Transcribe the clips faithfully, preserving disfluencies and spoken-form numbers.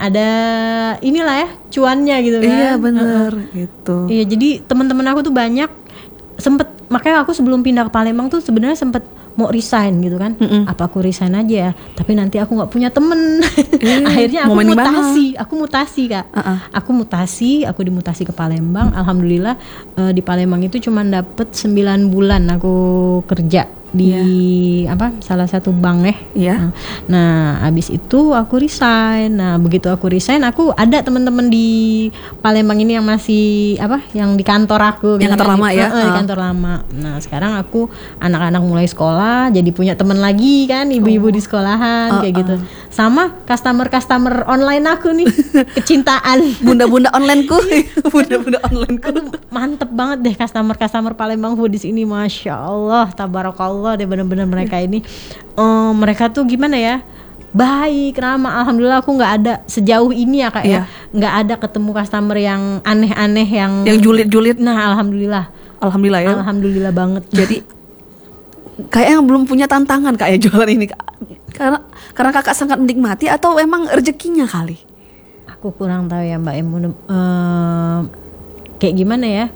ada inilah ya cuannya gitu kan. Iya bener uh-uh. gitu. Iya jadi teman-teman aku tuh banyak sempet, makanya aku sebelum pindah ke Palembang tuh sebenarnya sempet mau resign gitu kan. Mm-mm. Apa aku resign aja ya, tapi nanti aku nggak punya temen. eh, akhirnya aku mutasi aku mutasi kak uh-uh. aku mutasi aku dimutasi ke Palembang. Alhamdulillah uh, di Palembang itu cuma dapet sembilan bulan aku kerja di yeah. apa salah satu bank eh yeah. nah abis itu aku resign. Nah begitu aku resign, aku ada teman-teman di Palembang ini yang masih apa yang di kantor aku yang kantor lama ya uh, di kantor lama. Nah sekarang aku anak-anak mulai sekolah jadi punya teman lagi kan, ibu-ibu oh. di sekolahan uh, kayak uh. gitu, sama customer-customer online aku nih. Kecintaan bunda-bunda onlineku. Bunda-bunda onlineku. Aduh, mantep banget deh customer-customer Palembang Foodies ini, masya Allah tabarakallah deh bener-bener mereka ini. Um, mereka tuh gimana ya, baik, ramah. Alhamdulillah aku nggak ada sejauh ini ya kak yeah. ya nggak ada ketemu customer yang aneh-aneh yang yang julid-julid. Nah alhamdulillah alhamdulillah ya alhamdulillah banget. Jadi kayaknya belum punya tantangan kak ya jualan ini kak. Karena karena kakak sangat menikmati atau emang rezekinya kali? Aku kurang tahu ya Mbak Emu. Uh, kayak gimana ya?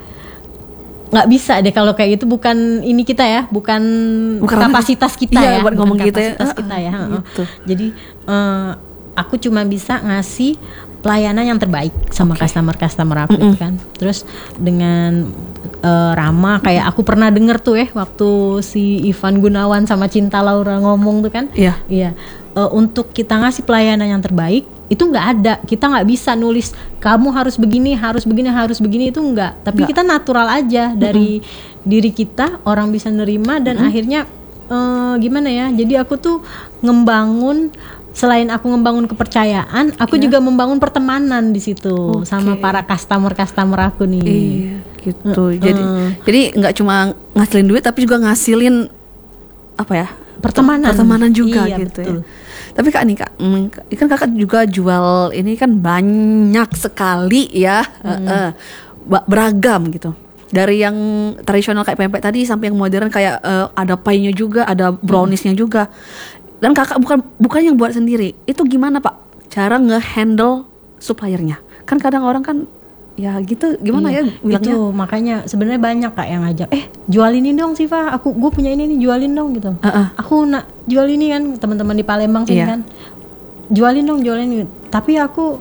Nggak bisa deh kalau kayak gitu, bukan ini kita ya, bukan, bukan kapasitas kita iya, ya, bukan ngomong kapasitas kita kita ya, ya. gitu. Jadi uh, aku cuma bisa ngasih pelayanan yang terbaik sama okay. customer-customer aku mm-hmm. kan. Terus dengan uh, ramah, kayak aku pernah denger tuh ya waktu si Ivan Gunawan sama Cinta Laura ngomong tuh kan. Iya. Iya. Uh, untuk kita ngasih pelayanan yang terbaik itu nggak ada, kita nggak bisa nulis kamu harus begini, harus begini, harus begini, itu nggak. Tapi nggak. Kita natural aja dari mm-hmm. diri kita, orang bisa nerima dan mm-hmm. akhirnya uh, gimana ya? Jadi aku tuh ngembangun, selain aku ngembangun kepercayaan, aku yeah. juga membangun pertemanan di situ okay. sama para customer-customer aku nih. Iya, gitu. Uh, jadi uh. jadi nggak cuma ngasilin duit, tapi juga ngasilin apa ya? Pertemanan. Pertemanan juga iya, gitu betul. ya. Tapi kak nih kak, kan kakak juga jual ini kan banyak sekali ya, hmm. uh, uh, beragam gitu. Dari yang tradisional kayak pempek tadi sampai yang modern kayak uh, ada pie-nya juga, ada brownies-nya hmm. juga. Dan kakak bukan bukan yang buat sendiri. Itu gimana pak cara nge-handle suppliernya? Kan kadang orang kan ya gitu, gimana iya, ya bilangnya? Itu makanya sebenarnya banyak kak yang ngajak, eh jualin ini dong Siva, aku gue punya ini nih, jualin dong gitu. Uh-uh. Aku nak jual ini kan, teman-teman di Palembang sih iya. kan, jualin dong, jualin ini. Tapi aku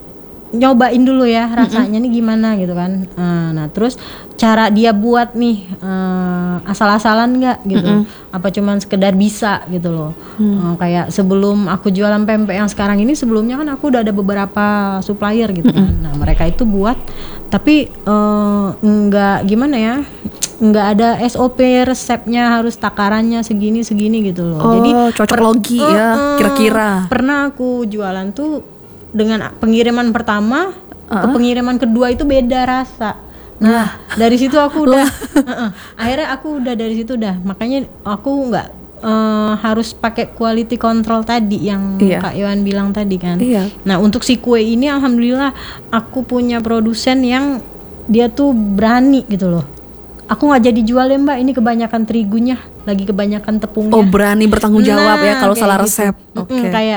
nyobain dulu ya rasanya mm-hmm. nih gimana gitu kan. Uh, nah terus cara dia buat nih uh, asal-asalan nggak gitu, mm-hmm. apa cuman sekedar bisa gitu loh. Mm. Uh, kayak sebelum aku jualan pempek yang sekarang ini, sebelumnya kan aku udah ada beberapa supplier gitu mm-hmm. kan. Nah mereka itu buat, tapi uh, nggak gimana ya, nggak ada S O P resepnya harus takarannya segini segini gitu loh. Oh, jadi cocok per- logi uh, ya uh, kira-kira. Pernah aku jualan tuh dengan pengiriman pertama uh-huh. ke pengiriman kedua itu beda rasa. Nah, uh. dari situ aku udah uh-uh. akhirnya aku udah dari situ udah. Makanya aku nggak uh, harus pakai quality control tadi yang iya. Kak Yohan bilang tadi kan. Iya. Nah, untuk si kue ini alhamdulillah aku punya produsen yang dia tuh berani gitu loh. Aku nggak jadi jual ya Mbak, ini kebanyakan terigunya, lagi kebanyakan tepungnya. Oh, berani bertanggung jawab nah, ya kalau salah gitu. resep. Oke. Okay. Kayak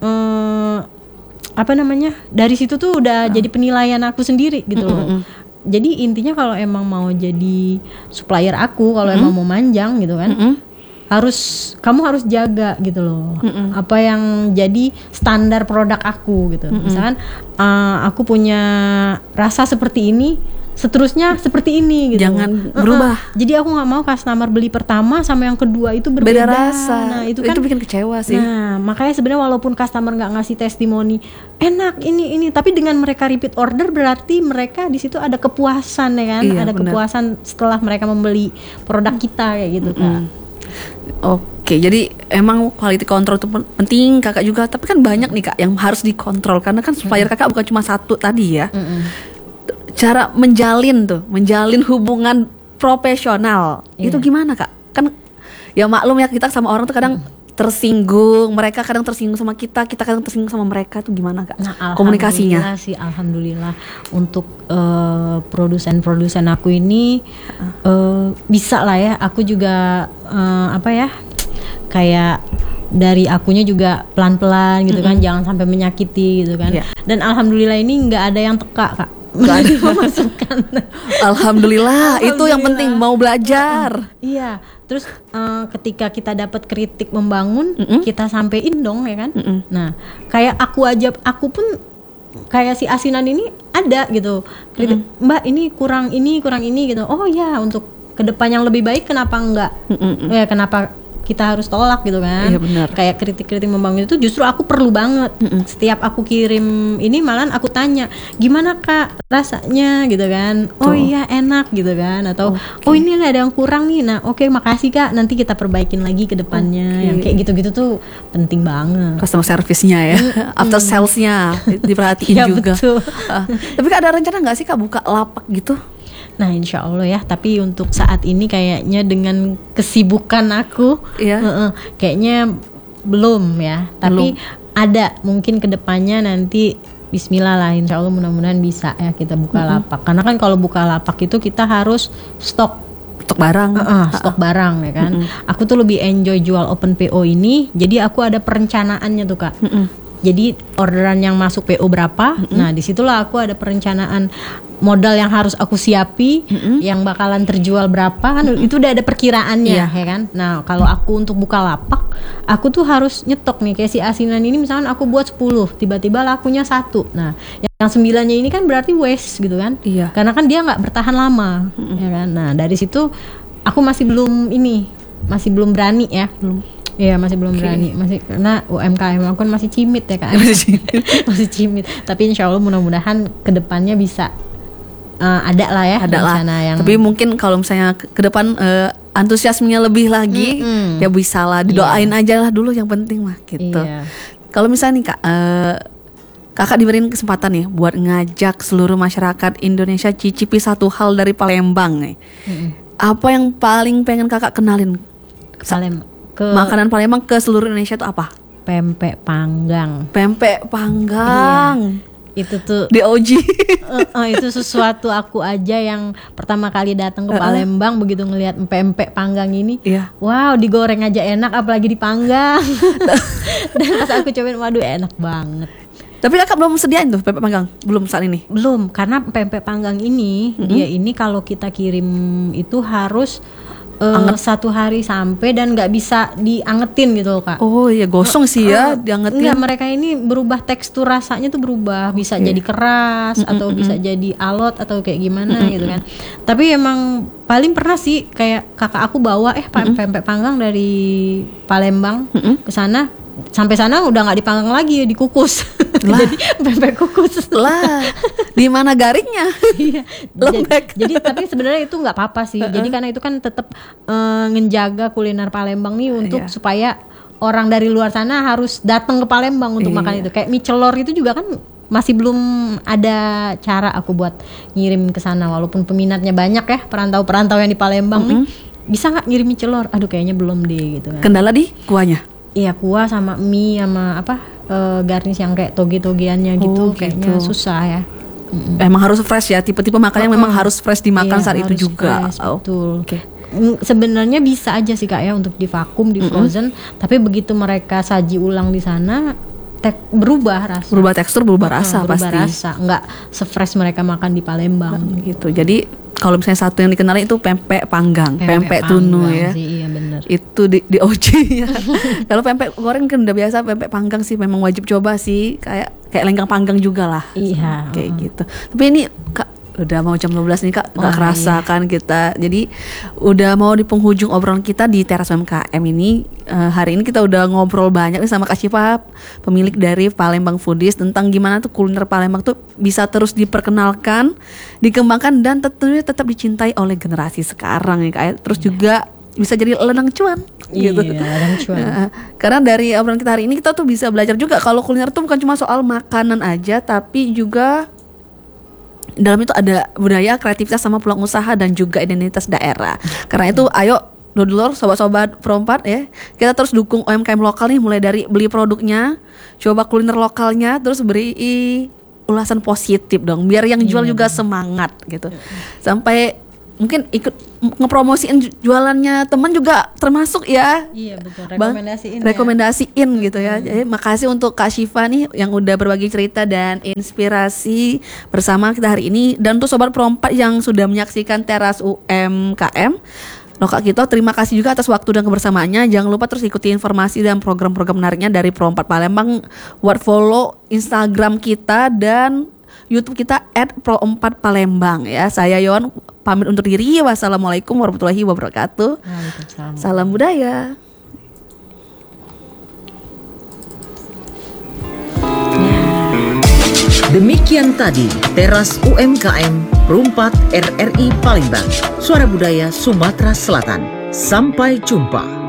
um, apa namanya, dari situ tuh udah uh. jadi penilaian aku sendiri gitu loh. Mm-mm. Jadi intinya kalau emang mau jadi supplier aku, kalau emang mau manjang gitu kan, Mm-mm. harus kamu harus jaga gitu loh. Mm-mm. Apa yang jadi standar produk aku gitu. Mm-mm. Misalkan uh, aku punya rasa seperti ini, seterusnya seperti ini gitu. Jangan berubah. Uh-uh. Jadi aku nggak mau customer beli pertama sama yang kedua itu berbeda. Beda rasa. Nah itu kan itu bikin kecewa sih. Nah makanya sebenarnya walaupun customer nggak ngasih testimoni enak ini ini, tapi dengan mereka repeat order berarti mereka di situ ada kepuasan ya kan. Iya, ada bener. Kepuasan setelah mereka membeli produk kita kayak gitu kan. Oke, jadi emang quality control itu penting kakak juga. Tapi kan banyak nih kak yang harus dikontrol karena kan supplier kakak bukan cuma satu tadi ya. Mm-mm. Cara menjalin tuh, menjalin hubungan profesional yeah. itu gimana kak? Kan ya maklum ya kita sama orang tuh kadang mm. tersinggung, mereka kadang tersinggung sama kita, kita kadang tersinggung sama mereka, tuh gimana kak? Nah, komunikasinya? Alhamdulillah sih, alhamdulillah untuk uh, produsen-produsen aku ini uh. Uh, bisa lah ya. Aku juga uh, apa ya, kayak dari akunya juga pelan-pelan gitu kan, mm-hmm. jangan sampai menyakiti gitu kan. Yeah. Dan alhamdulillah ini nggak ada yang teka kak. Nggak ada masukan. Alhamdulillah, itu yang penting, mau belajar. Uh, uh, iya. Terus uh, ketika kita dapat kritik membangun, mm-hmm. kita sampein dong ya kan. Mm-hmm. Nah, kayak aku aja, aku pun kayak si asinan ini ada gitu. Kritik, mm-hmm. Mbak ini kurang ini, kurang ini gitu. Oh ya, untuk ke depan yang lebih baik kenapa enggak? Mm-hmm. Ya kenapa kita harus tolak gitu kan. Iya, benar. Kayak kritik-kritik membangun itu justru aku perlu banget. Mm-mm. Setiap aku kirim ini malahan aku tanya, gimana kak rasanya gitu kan. Oh tuh. Iya enak gitu kan. Atau okay. oh ini ada yang kurang nih. Nah oke okay, makasih kak, nanti kita perbaikin lagi ke depannya. Okay. Yang kayak gitu-gitu tuh penting banget. Customer service-nya ya. Mm-hmm. After sales-nya diperhatiin ya, juga. Betul. uh, Tapi kak ada rencana gak sih kak buka lapak gitu? Nah insya Allah ya, tapi untuk saat ini kayaknya dengan kesibukan aku, yeah. uh-uh, kayaknya belum ya. Tapi belum. Ada mungkin kedepannya nanti Bismillah lah, insya Allah mudah-mudahan bisa ya kita buka mm-hmm. lapak. Karena kan kalau buka lapak itu kita harus stok stok barang, uh-uh, stok barang ya kan. Mm-hmm. Aku tuh lebih enjoy jual open P O ini, jadi aku ada perencanaannya tuh kak. Mm-hmm. Jadi orderan yang masuk P O berapa, mm-hmm. nah disitulah aku ada perencanaan modal yang harus aku siapi, mm-hmm. yang bakalan terjual berapa kan, mm-hmm. itu udah ada perkiraannya yeah. ya kan. Nah kalau aku untuk buka lapak, aku tuh harus nyetok nih, kayak si asinan ini misalkan aku buat sepuluh, tiba-tiba lakunya satu. Nah yang sembilannya ini kan berarti waste gitu kan, yeah. karena kan dia nggak bertahan lama, mm-hmm. ya kan. Nah dari situ aku masih belum ini, masih belum berani ya, belum. Iya masih belum okay. berani, masih karena U M K M aku kan masih cimit ya kak. Masih cimit. masih cimit. Tapi insya Allah mudah-mudahan kedepannya bisa uh, ada lah ya. Ada lah. Yang... Tapi mungkin kalau misalnya ke depan uh, antusiasmenya lebih lagi, mm-hmm. ya bisa lah. Didoain yeah. aja lah dulu yang penting lah gitu. Yeah. Kalau misalnya nih kak, uh, kakak diberiin kesempatan nih buat ngajak seluruh masyarakat Indonesia cicipi satu hal dari Palembang nih. Mm-hmm. Apa yang paling pengen kakak kenalin? Palembang. Ke makanan Palembang ke seluruh Indonesia itu apa? Pempek panggang. Pempek panggang. Iya. Itu tuh D O G. uh, uh, itu sesuatu aku aja yang pertama kali datang ke uh-uh. Palembang begitu ngelihat pempek panggang ini. Iya. Wow, digoreng aja enak apalagi dipanggang. Dan pas aku cobain, waduh enak banget. Tapi kakak belum sediain tuh pempek panggang? Belum saat ini? Belum, karena pempek panggang ini mm-hmm. dia ini kalau kita kirim itu harus Uh, satu hari sampai dan nggak bisa diangetin gitu loh kak. Oh iya gosong sih ya uh, diangetin. Enggak, mereka ini berubah tekstur rasanya tuh berubah, bisa okay. jadi keras mm-mm, atau mm-mm. bisa jadi alot atau kayak gimana mm-mm. gitu kan. Tapi emang paling pernah sih kayak kakak aku bawa eh mm-mm. pempek panggang dari Palembang mm-mm. ke sana. Sampai sana udah nggak dipanggang lagi, dikukus. Jadi pempek kukus lah. Di mana garingnya? Iya. Lembek. Jadi, jadi tapi sebenarnya itu nggak apa-apa sih. Uh-uh. Jadi karena itu kan tetap uh, ngejaga kuliner Palembang nih untuk yeah. supaya orang dari luar sana harus datang ke Palembang untuk yeah. makan itu. Kayak mie celor itu juga kan masih belum ada cara aku buat ngirim ke sana, walaupun peminatnya banyak ya, perantau-perantau yang di Palembang mm-hmm. nih. Bisa nggak ngirim mie celor? Aduh kayaknya belum deh gitu kan. Kendala di kuahnya? Iya, kuah sama mie sama apa uh, garnish yang kayak toge-togeannya gitu, oh, kayaknya gitu. Susah ya. Mm-mm. Emang harus fresh ya, tipe-tipe makanan yang memang harus fresh dimakan iya, saat itu juga. Fresh, oh. Betul. Oke. Okay. Sebenarnya bisa aja sih kak ya untuk di vakum, di frozen, mm-hmm. tapi begitu mereka saji ulang di sana tek- berubah rasa. Berubah tekstur, berubah rasa berubah pasti. Berubah rasa, nggak se-fresh mereka makan di Palembang. Nah, gitu. Jadi kalau misalnya satu yang dikenalin itu pempek panggang, pempek, pempek tunu ya. Sih, iya bener. Itu di, di O J ya. Kalau pempek goreng kan udah biasa, pempek panggang sih memang wajib coba sih, kayak kayak lenggang panggang juga lah. Iya. Kayak uh. gitu. Tapi ini kak udah mau jam dua belas nih kak, nggak kerasa iya. kan kita. Jadi udah mau di penghujung obrolan kita di Teras U M K M ini. Uh, hari ini kita udah ngobrol banyak nih sama Kak Syifa, pemilik dari Palembang Foodies, tentang gimana tuh kuliner Palembang tuh bisa terus diperkenalkan, dikembangkan dan tentunya tetap dicintai oleh generasi sekarang ya kak. Terus iya. juga bisa jadi ladang cuan. Iya, gitu. ladang cuan. Nah, karena dari obrolan kita hari ini kita tuh bisa belajar juga kalau kuliner tuh bukan cuma soal makanan aja, tapi juga dalam itu ada budaya, kreativitas sama peluang usaha dan juga identitas daerah. Karena itu ayo dulur sobat-sobat perompat ya, kita terus dukung U M K M lokal nih, mulai dari beli produknya, coba kuliner lokalnya, terus beri ulasan positif dong, biar yang jual iya, juga bener. semangat gitu. Sampai mungkin ikut ngepromosiin ju- jualannya teman juga termasuk ya. Iya betul, Bang, rekomendasiin rekomendasiin ya. gitu ya. Jadi makasih untuk Kak Syifa nih yang udah berbagi cerita dan inspirasi bersama kita hari ini. Dan untuk Sobat Pro empat yang sudah menyaksikan Teras U M K M, loh Kak Kito, terima kasih juga atas waktu dan kebersamaannya. Jangan lupa terus ikuti informasi dan program-program menariknya dari Pro empat Palembang. Buat follow Instagram kita dan YouTube kita et pro empat Palembang ya. Saya Yon pamit undur diri. Wassalamualaikum warahmatullahi wabarakatuh. Salam budaya. Demikian tadi Teras U M K M Pro empat R R I Palembang, Suara Budaya Sumatera Selatan. Sampai jumpa.